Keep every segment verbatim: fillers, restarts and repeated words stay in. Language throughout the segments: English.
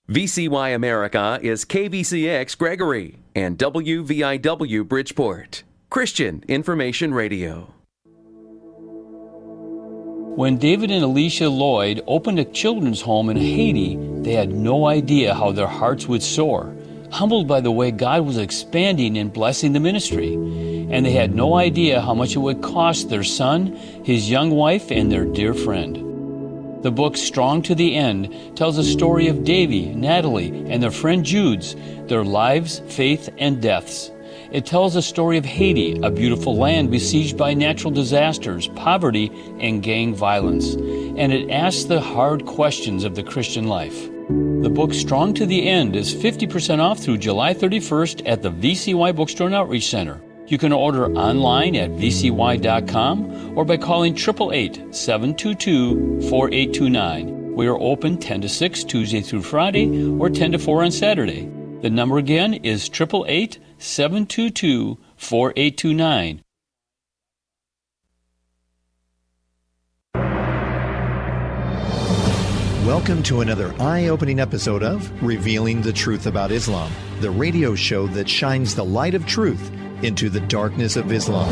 V C Y America is K V C X Gregory and W V I W Bridgeport. Christian Information Radio. When David and Alicia Lloyd opened a children's home in Haiti, they had no idea how their hearts would soar, humbled by the way God was expanding and blessing the ministry. And they had no idea how much it would cost their son, his young wife, and their dear friend. The book Strong to the End tells a story of Davy, Natalie, and their friend Jude's, their lives, faith, and deaths. It tells a story of Haiti, a beautiful land besieged by natural disasters, poverty, and gang violence. And it asks the hard questions of the Christian life. The book Strong to the End is fifty percent off through July thirty-first at the V C Y Bookstore and Outreach Center. You can order online at v c y dot com or by calling eight eight eight, seven two two, four eight two nine. We are open ten to six Tuesday through Friday or ten to four on Saturday. The number again is eight eight eight, seven two two, four eight two nine. Welcome to another eye-opening episode of Revealing the Truth About Islam, the radio show that shines the light of truth into the darkness of Islam.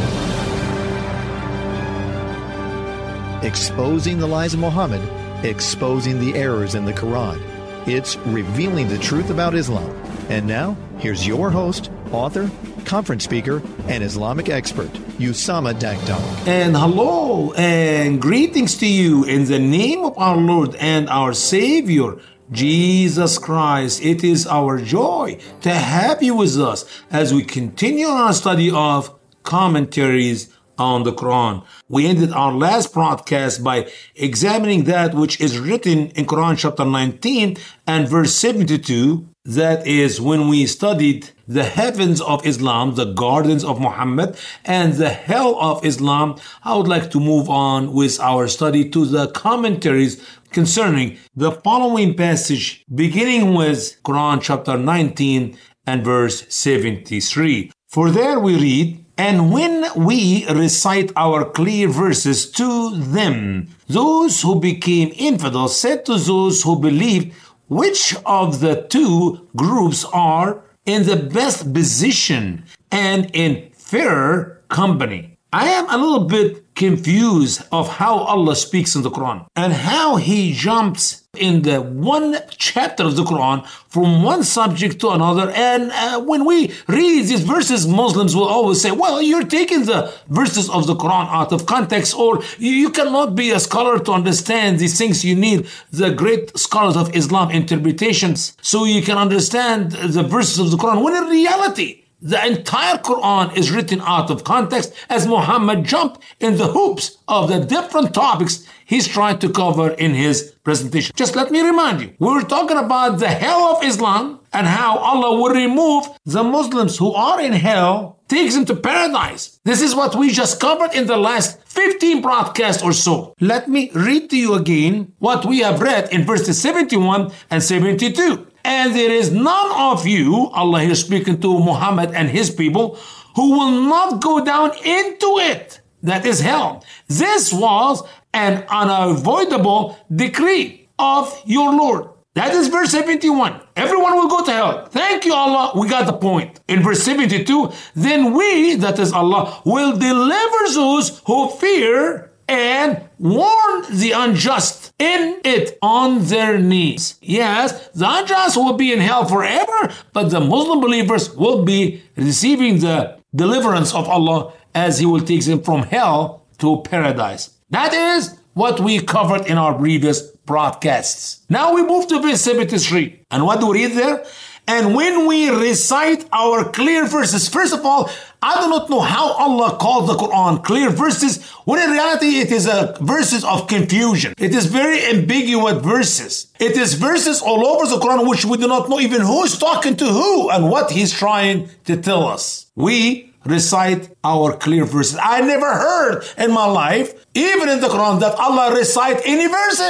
Exposing the lies of Muhammad, exposing the errors in the Quran. It's Revealing the Truth About Islam. And now, here's your host, author, conference speaker, and Islamic expert, Usama Dagdag. And hello and greetings to you in the name of our Lord and our Savior, Jesus Christ. It is our joy to have you with us as we continue our study of commentaries on the Quran. We ended our last broadcast by examining that which is written in Quran chapter nineteen and verse seventy-two. That is when we studied the heavens of Islam, the gardens of Muhammad, and the hell of Islam. I would like to move on with our study to the commentaries concerning the following passage, beginning with Quran chapter nineteen and verse seventy-three. For there we read, "And when we recite our clear verses to them, those who became infidels said to those who believed, which of the two groups are in the best position and in fairer company?" I am a little bit confused of how Allah speaks in the Quran and how He jumps in the one chapter of the Quran from one subject to another. And uh, when we read these verses, Muslims will always say, well, you're taking the verses of the Quran out of context, or you, you cannot be a scholar to understand these things. You need the great scholars of Islam interpretations so you can understand the verses of the Quran. When in reality, the entire Quran is written out of context as Muhammad jumped in the hoops of the different topics he's trying to cover in his presentation. Just let me remind you, we were talking about the hell of Islam and how Allah will remove the Muslims who are in hell, takes them to paradise. This is what we just covered in the last fifteen broadcasts or so. Let me read to you again what we have read in verses seventy-one and seventy-two. "And there is none of you," Allah here speaking to Muhammad and his people, "who will not go down into it," that is hell. "This was an unavoidable decree of your Lord." That is verse seventy-one. Everyone will go to hell. Thank you, Allah. We got the point. In verse seventy-two, "Then we," that is Allah, "will deliver those who fear and warn the unjust in it on their knees." Yes, the unjust will be in hell forever, but the Muslim believers will be receiving the deliverance of Allah as He will take them from hell to paradise. That is what we covered in our previous broadcasts. Now we move to verse seventy-three. And what do we read there? "And when we recite our clear verses," first of all, I do not know how Allah called the Quran clear verses, when in reality it is a verses of confusion. It is very ambiguous verses. It is verses all over the Quran which we do not know even who's talking to who and what He's trying to tell us. We recite our clear verses. I never heard in my life, even in the Quran, that Allah recite any verses.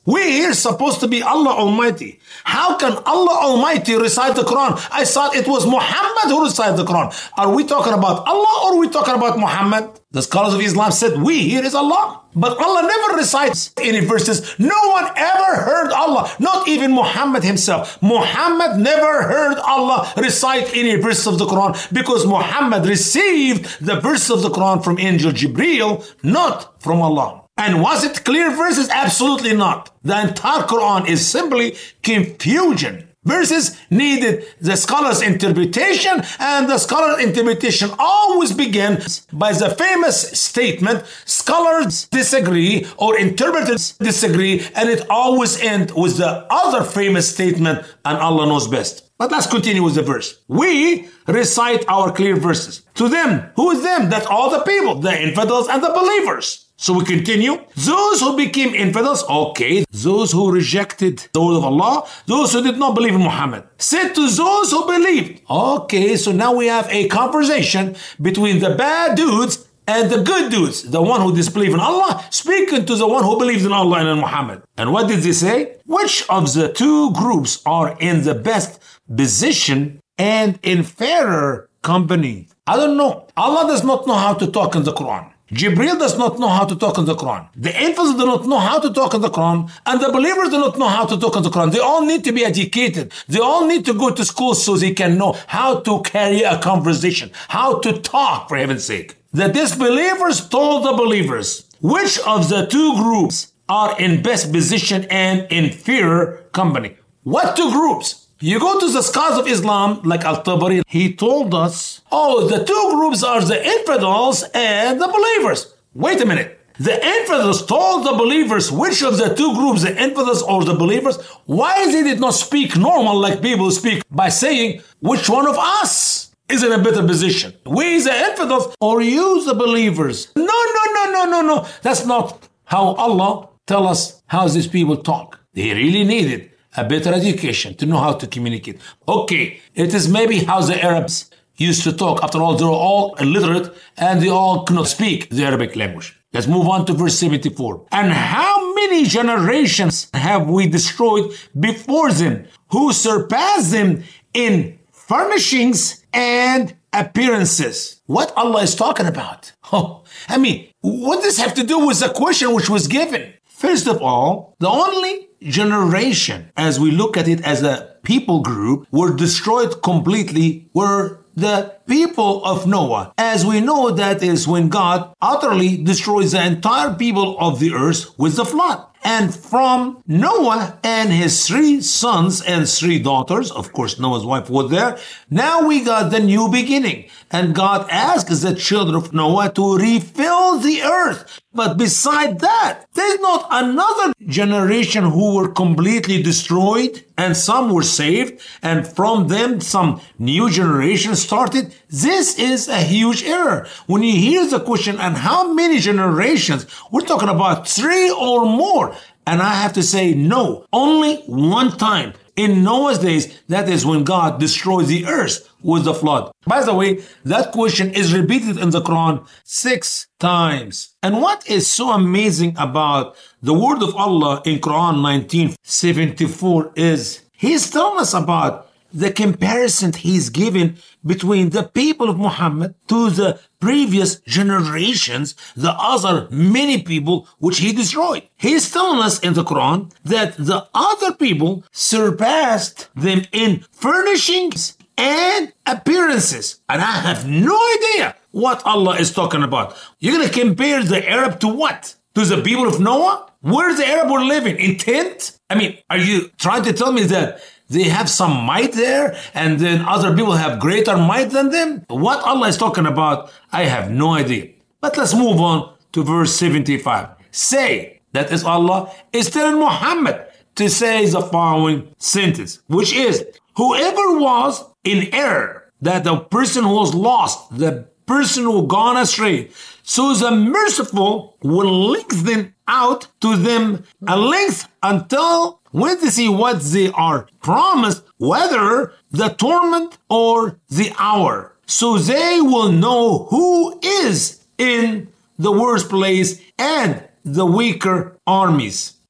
We are supposed to be Allah Almighty. How can Allah Almighty recite the Quran? I thought it was Muhammad who recited the Quran. Are we talking about Allah or are we talking about Muhammad? The scholars of Islam said, we here is Allah. But Allah never recites any verses. No one ever heard Allah, not even Muhammad himself. Muhammad never heard Allah recite any verse of the Quran because Muhammad received the verse of the Quran from Angel Jibreel, not from Allah. And was it clear verses? Absolutely not. The entire Quran is simply confusion. Verses needed the scholar's interpretation, and the scholar's interpretation always begins by the famous statement, scholars disagree or interpreters disagree, and it always ends with the other famous statement, and Allah knows best. But let's continue with the verse. We recite our clear verses. To them, who is them? That's all the people, the infidels and the believers. So we continue. Those who became infidels, okay. Those who rejected the word of Allah, those who did not believe in Muhammad. Said to those who believed. Okay, so now we have a conversation between the bad dudes and the good dudes. The one who disbelieved in Allah speaking to the one who believes in Allah and in Muhammad. And what did they say? Which of the two groups are in the best position and in fairer company? I don't know. Allah does not know how to talk in the Quran. Jibreel does not know how to talk in the Quran. The infidels do not know how to talk in the Quran. And the believers do not know how to talk in the Quran. They all need to be educated. They all need to go to school so they can know how to carry a conversation, how to talk, for heaven's sake. The disbelievers told the believers, which of the two groups are in best position and inferior company? What two groups? You go to the scholars of Islam, like Al-Tabari, he told us, oh, the two groups are the infidels and the believers. Wait a minute. The infidels told the believers which of the two groups, the infidels or the believers, why they did not speak normal like people speak by saying, which one of us is in a better position? We, the infidels, or you, the believers? No, no, no, no, no, no. That's not how Allah tell us how these people talk. They really needed a better education to know how to communicate. Okay, it is maybe how the Arabs used to talk. After all, they were all illiterate and they all could not speak the Arabic language. Let's move on to verse seventy-four. And how many generations have we destroyed before them who surpass them in furnishings and appearances? What Allah is talking about? Oh, I mean, what does this have to do with the question which was given? First of all, the only generation, as we look at it as a people group, were destroyed completely were the people of Noah. As we know, that is when God utterly destroys the entire people of the earth with the flood. And from Noah and his three sons and three daughters, of course Noah's wife was there, now we got the new beginning. And God asks the children of Noah to refill the earth. But beside that, there's not another generation who were completely destroyed and some were saved, and from them some new generation started. This is a huge error. When you hear the question, and how many generations, we're talking about three or more. And I have to say, no, only one time in Noah's days, that is when God destroyed the earth with the flood. By the way, that question is repeated in the Quran six times. And what is so amazing about the word of Allah in Quran nineteen seventy-four is He's telling us about the comparison He's given between the people of Muhammad to the previous generations, the other many people which He destroyed. He's telling us in the Quran that the other people surpassed them in furnishings and appearances. And I have no idea what Allah is talking about. You're going to compare the Arab to what? To the people of Noah? Where the Arab were living? In tent? I mean, are you trying to tell me that they have some might there and then other people have greater might than them? What Allah is talking about, I have no idea. But let's move on to verse seventy-five. Say, that is Allah, is telling Muhammad to say the following sentence, which is, whoever was in error, that the person who was lost, the person who gone astray, so the merciful will lengthen out to them a length until when they see what they are promised, whether the torment or the hour. So they will know who is in the worst place and the weaker armies.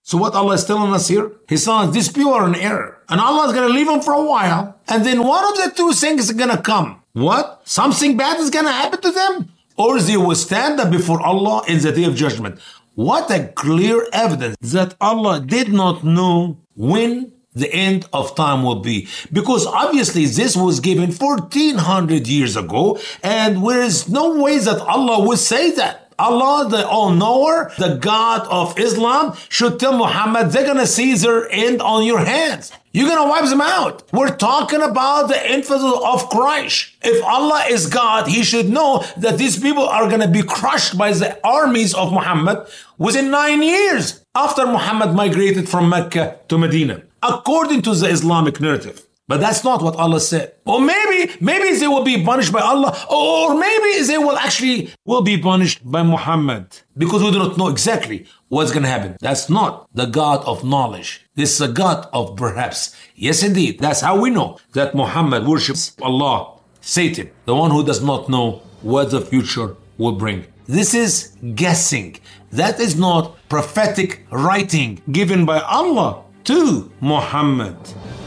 So what Allah is telling us here? He's telling us these people are in error. And Allah is going to leave them for a while. And then one of the two things is going to come. What? Something bad is going to happen to them? Or they will stand up before Allah in the day of judgment. What a clear evidence that Allah did not know when the end of time will be. Because obviously this was given fourteen hundred years ago, and there is no way that Allah would say that. Allah, the all-knower, the God of Islam, should tell Muhammad, they're going to see their end on your hands. You're going to wipe them out. We're talking about the infidel of Quraysh. If Allah is God, he should know that these people are going to be crushed by the armies of Muhammad within nine years after Muhammad migrated from Mecca to Medina, according to the Islamic narrative. But that's not what Allah said. Or maybe, maybe they will be punished by Allah, or maybe they will actually will be punished by Muhammad, because we do not know exactly what's going to happen. That's not the God of knowledge. This is a God of perhaps. Yes, indeed. That's how we know that Muhammad worships Allah, Satan, the one who does not know what the future will bring. This is guessing. That is not prophetic writing given by Allah to Muhammad.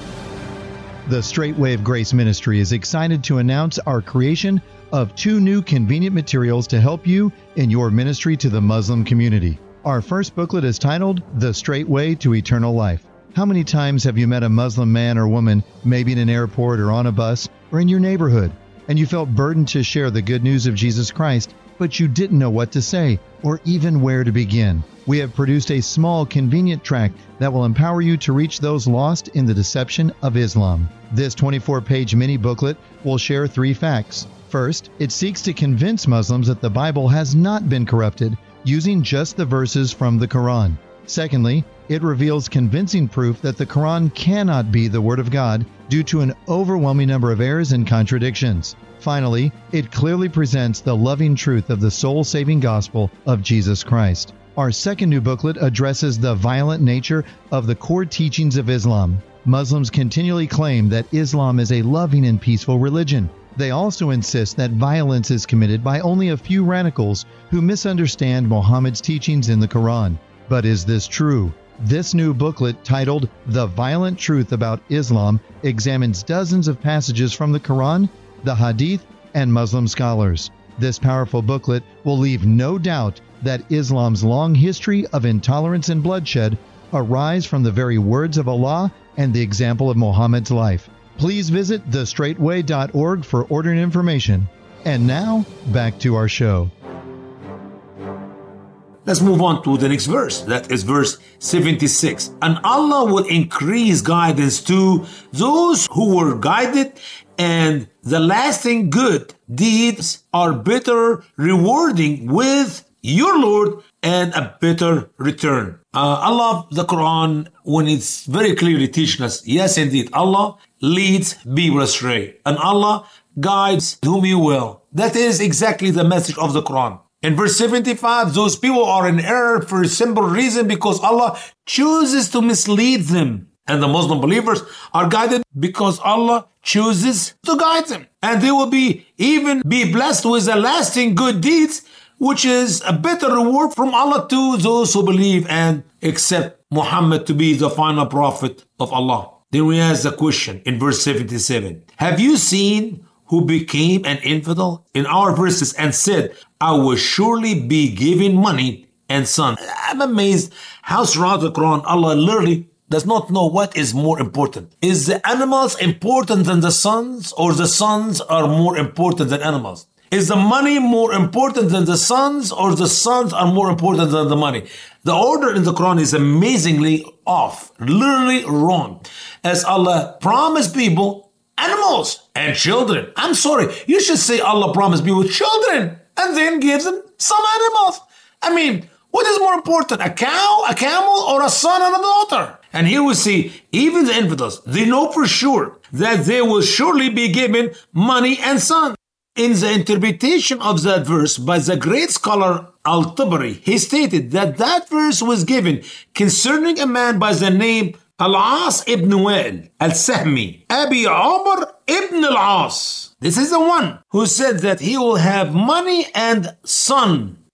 The Straight Way of Grace Ministry is excited to announce our creation of two new convenient materials to help you in your ministry to the Muslim community. Our first booklet is titled The Straight Way to Eternal Life. How many times have you met a Muslim man or woman, maybe in an airport or on a bus or in your neighborhood, and you felt burdened to share the good news of Jesus Christ, but you didn't know what to say or even where to begin? We have produced a small, convenient tract that will empower you to reach those lost in the deception of Islam. This twenty-four page mini booklet will share three facts. First, it seeks to convince Muslims that the Bible has not been corrupted using just the verses from the Quran. Secondly, it reveals convincing proof that the Quran cannot be the Word of God due to an overwhelming number of errors and contradictions. Finally, it clearly presents the loving truth of the soul-saving gospel of Jesus Christ. Our second new booklet addresses the violent nature of the core teachings of Islam. Muslims continually claim that Islam is a loving and peaceful religion. They also insist that violence is committed by only a few radicals who misunderstand Muhammad's teachings in the Quran. But is this true? This new booklet, titled The Violent Truth About Islam, examines dozens of passages from the Quran, the Hadith, and Muslim scholars. This powerful booklet will leave no doubt that Islam's long history of intolerance and bloodshed arise from the very words of Allah and the example of Muhammad's life. Please visit the straight way dot org for ordering information. And now, back to our show. Let's move on to the next verse. That is verse seventy-six. And Allah will increase guidance to those who were guided, and the lasting good deeds are better rewarding with your Lord and a better return. Uh, I love the Quran when it's very clearly teaching us, yes, indeed, Allah leads people astray, and Allah guides whom He will. That is exactly the message of the Quran. In verse seventy-five, those people are in error for a simple reason, because Allah chooses to mislead them. And the Muslim believers are guided because Allah chooses to guide them. And they will be even be blessed with the lasting good deeds, which is a better reward from Allah to those who believe and accept Muhammad to be the final prophet of Allah. Then we ask the question in verse seventy-seven. Have you seen who became an infidel in our verses and said, I will surely be giving money and son? I'm amazed how throughout the Quran, Allah literally does not know what is more important. Is the animals important than the sons, or the sons are more important than animals? Is the money more important than the sons, or the sons are more important than the money? The order in the Quran is amazingly off, literally wrong. As Allah promised people animals and children. I'm sorry, you should say Allah promised people children and then gives them some animals. I mean, what is more important, a cow, a camel, or a son and a daughter? And here we see, even the infidels, they know for sure that they will surely be given money and son. In the interpretation of that verse by the great scholar Al-Tabari, he stated that that verse was given concerning a man by the name Al-As ibn Wa'il al-Sahmi, Abi Umar ibn al-As. This is the one who said that he will have money and son.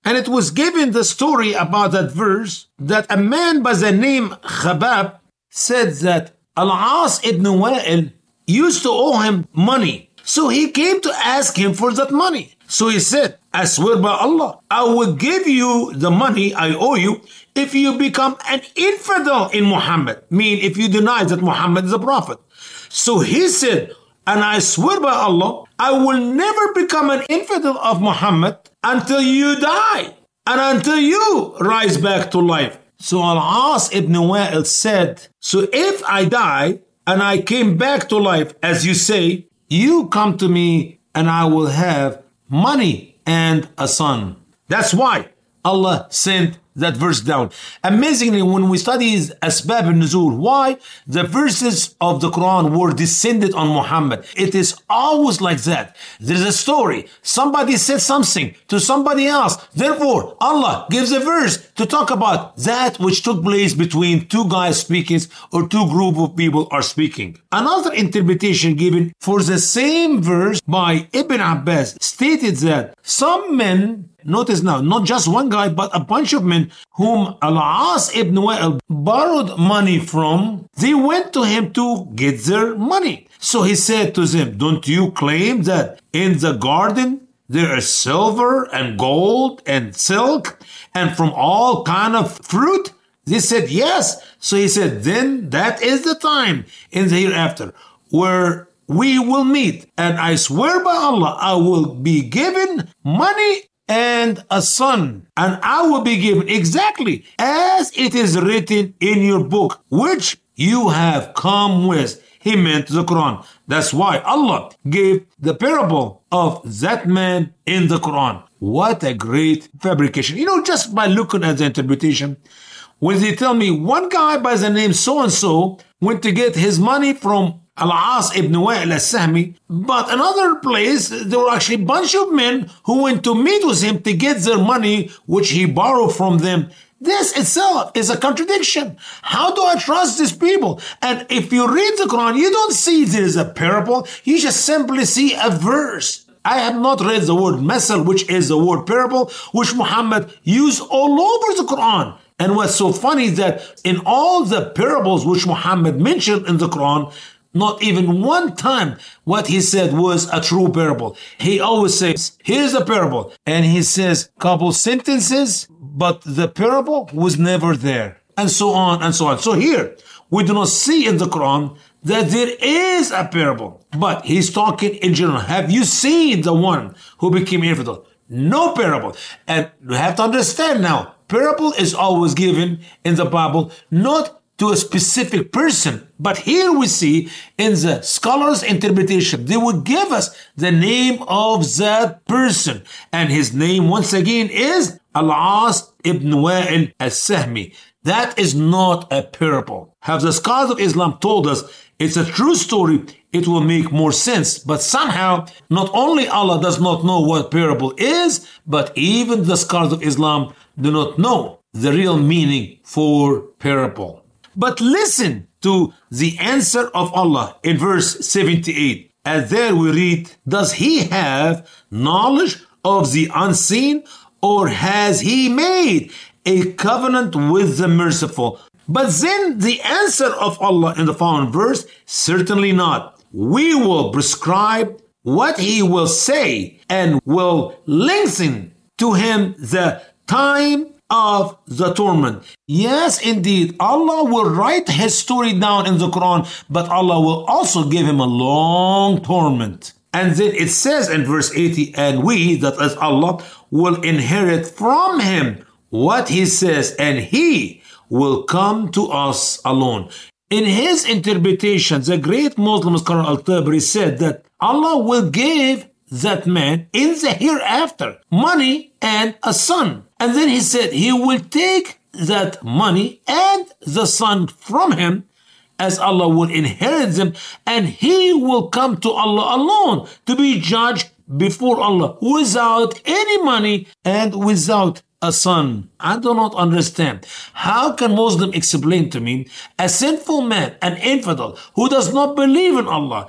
And it was given the story about that verse that a man by the name Khabab said that Al-As ibn Wa'il used to owe him money. So he came to ask him for that money. So he said, I swear by Allah, I will give you the money I owe you if you become an infidel in Muhammad. Mean if you deny that Muhammad is a prophet. So he said, and I swear by Allah, I will never become an infidel of Muhammad until you die and until you rise back to life. So Al-As ibn Wa'il said, so if I die and I came back to life, as you say, you come to me and I will have money and a son. That's why Allah sent that verse down. Amazingly, when we study Asbab al-Nuzul, why the verses of the Quran were descended on Muhammad. It is always like that. There's a story. Somebody said something to somebody else. Therefore, Allah gives a verse to talk about that which took place between two guys speaking or two group of people are speaking. Another interpretation given for the same verse by Ibn Abbas stated that some men, notice now, not just one guy, but a bunch of men whom Al-As ibn Wa'il borrowed money from, they went to him to get their money. So he said to them, don't you claim that in the garden there is silver and gold and silk and from all kind of fruit? They said, yes. So he said, then that is the time in the hereafter where we will meet. And I swear by Allah, I will be given money and a son, and I will be given exactly as it is written in your book, which you have come with. He meant the Quran. That's why Allah gave the parable of that man in the Quran. What a great fabrication. You know, just by looking at the interpretation, when they tell me one guy by the name so-and-so went to get his money from Al-As ibn Wa'il al-Sahmi, but another place, there were actually a bunch of men who went to meet with him to get their money, which he borrowed from them. This itself is a contradiction. How do I trust these people? And if you read the Quran, you don't see there is a parable. You just simply see a verse. I have not read the word masal, which is the word parable, which Muhammad used all over the Quran. And what's so funny is that in all the parables which Muhammad mentioned in the Quran, not even one time what he said was a true parable. He always says, here's a parable. And he says couple sentences, but the parable was never there. And so on and so on. So here, we do not see in the Quran that there is a parable. But he's talking in general. Have you seen the one who became infidel? No parable. And you have to understand now, parable is always given in the Bible, not to a specific person. But here we see in the scholar's interpretation, they would give us the name of that person. And his name, once again, is Al-As ibn Wa'il al-Sahmi. That is not a parable. Have the scholars of Islam told us it's a true story, it will make more sense. But somehow, not only Allah does not know what parable is, but even the scholars of Islam do not know the real meaning for parable. But listen to the answer of Allah in verse seventy-eight. And there we read, does he have knowledge of the unseen, or has he made a covenant with the merciful? But then the answer of Allah in the following verse, certainly not. We will prescribe what he will say and will lengthen to him the time of the torment. Yes, indeed, Allah will write his story down in the Quran, but Allah will also give him a long torment. And then it says in verse eighty, and we, that is Allah, will inherit from him what he says, and he will come to us alone. In his interpretation, the great Muslim scholar Al-Tabari said that Allah will give that man in the hereafter money and a son. And then he said he will take that money and the son from him, as Allah will inherit them, and he will come to Allah alone to be judged before Allah without any money and without a son. I do not understand. How can Muslim explain to me a sinful man, an infidel, who does not believe in Allah,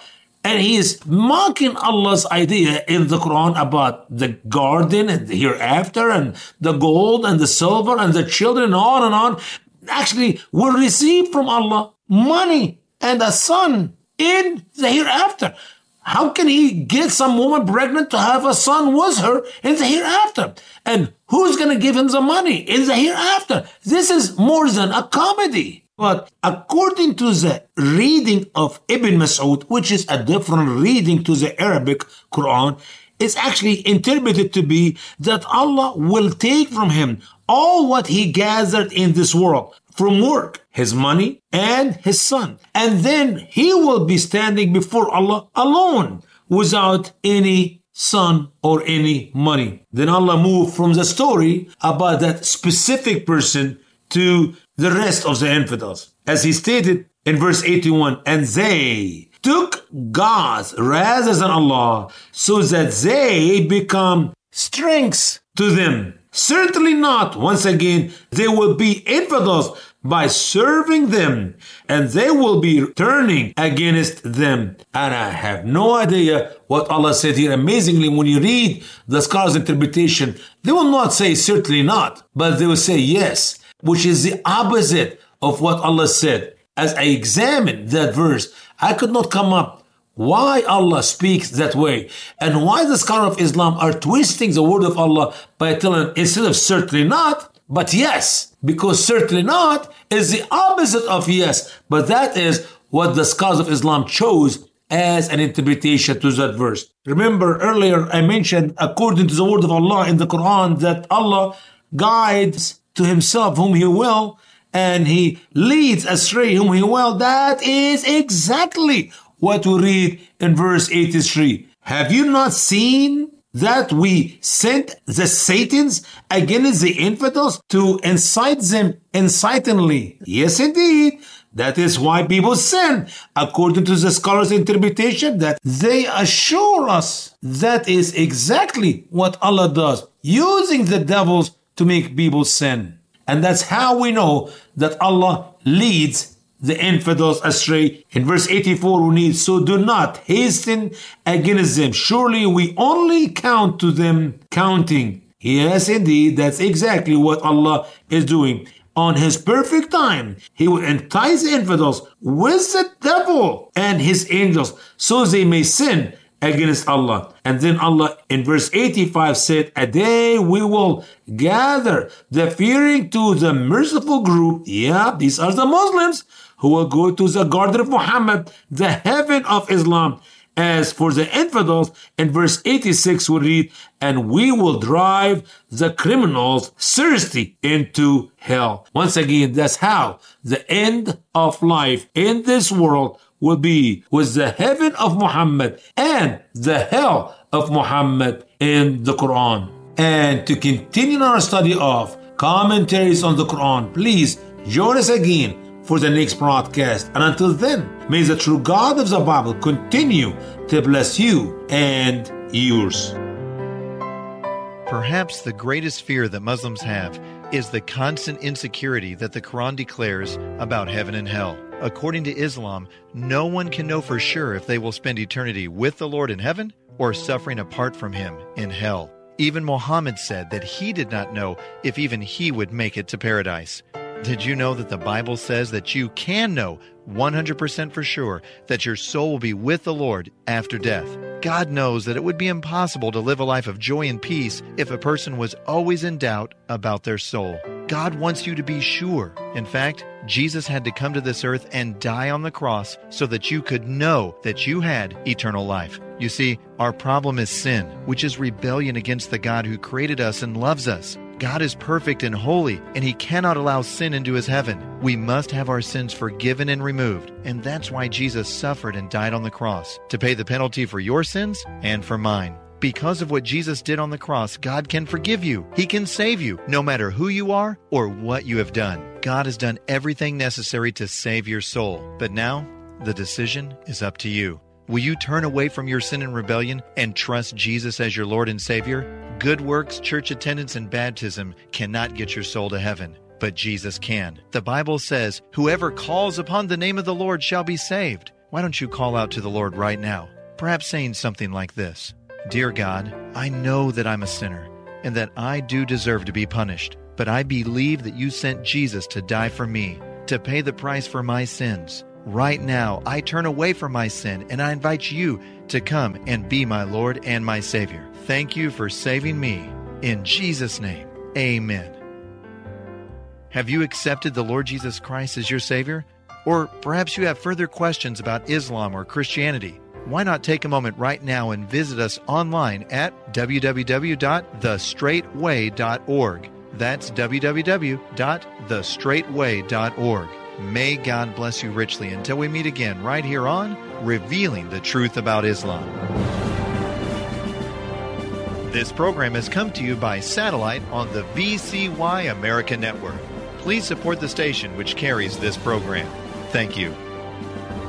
And he is mocking Allah's idea in the Quran about the garden and the hereafter and the gold and the silver and the children and on and on. Actually, will receive from Allah money and a son in the hereafter. How can he get some woman pregnant to have a son with her in the hereafter? And who's going to give him the money in the hereafter? This is more than a comedy. But according to the reading of Ibn Mas'ud, which is a different reading to the Arabic Quran, it's actually interpreted to be that Allah will take from him all what he gathered in this world from work, his money and his son. And then he will be standing before Allah alone without any son or any money. Then Allah moved from the story about that specific person to the rest of the infidels. As he stated in verse eighty-one, and they took gods rather than Allah so that they become strengths to them. Certainly not. Once again, they will be infidels by serving them, and they will be turning against them. And I have no idea what Allah said here. Amazingly, when you read the scholars' interpretation, they will not say certainly not, but they will say yes, which is the opposite of what Allah said. As I examined that verse, I could not come up why Allah speaks that way and why the scholars of Islam are twisting the word of Allah by telling instead of certainly not, but yes, because certainly not is the opposite of yes. But that is what the scholars of Islam chose as an interpretation to that verse. Remember earlier I mentioned according to the word of Allah in the Quran that Allah guides to himself whom he will and he leads astray whom he will. That is exactly what we read in verse eighty-three. Have you not seen that we sent the Satans against the infidels to incite them incitingly? Yes, indeed. That is why people sin. According to the scholars' interpretation, that they assure us that is exactly what Allah does, using the devils to make people sin. And that's how we know that Allah leads the infidels astray. In verse eighty-four, we need, so do not hasten against them. Surely we only count to them counting. Yes, indeed, that's exactly what Allah is doing. On his perfect time, he will entice the infidels with the devil and his angels so they may sin against Allah. And then Allah in verse eighty-five said, a day we will gather the fearing to the merciful group. Yeah, these are the Muslims who will go to the garden of Muhammad, the heaven of Islam. As for the infidels, in verse eighty-six we read, and we will drive the criminals seriously into hell. Once again, that's how the end of life in this world will be, with the heaven of Muhammad and the hell of Muhammad in the Quran. And to continue our study of commentaries on the Quran, please join us again for the next broadcast. And until then, may the true God of the Bible continue to bless you and yours. Perhaps the greatest fear that Muslims have is the constant insecurity that the Quran declares about heaven and hell. According to Islam, no one can know for sure if they will spend eternity with the Lord in heaven or suffering apart from him in hell. Even Muhammad said that he did not know if even he would make it to paradise. Did you know that the Bible says that you can know one hundred percent for sure that your soul will be with the Lord after death? God knows that it would be impossible to live a life of joy and peace if a person was always in doubt about their soul. God wants you to be sure. In fact, Jesus had to come to this earth and die on the cross so that you could know that you had eternal life. You see, our problem is sin, which is rebellion against the God who created us and loves us. God is perfect and holy, and He cannot allow sin into His heaven. We must have our sins forgiven and removed, and that's why Jesus suffered and died on the cross, to pay the penalty for your sins and for mine. Because of what Jesus did on the cross, God can forgive you. He can save you, no matter who you are or what you have done. God has done everything necessary to save your soul. But now, the decision is up to you. Will you turn away from your sin and rebellion and trust Jesus as your Lord and Savior? Good works, church attendance, and baptism cannot get your soul to heaven, but Jesus can. The Bible says, whoever calls upon the name of the Lord shall be saved. Why don't you call out to the Lord right now? perhaps saying something like this: Dear God, I know that I'm a sinner and that I do deserve to be punished, but I believe that you sent Jesus to die for me, to pay the price for my sins. Right now, I turn away from my sin and I invite you to come and be my Lord and my Savior. Thank you for saving me. In Jesus' name, amen. Have you accepted the Lord Jesus Christ as your Savior? Or perhaps you have further questions about Islam or Christianity. Why not take a moment right now and visit us online at w w w dot the straight way dot org. That's w w w dot the straight way dot org. May God bless you richly until we meet again right here on Revealing the Truth About Islam. This program has come to you by satellite on the V C Y America Network. Please support the station which carries this program. Thank you.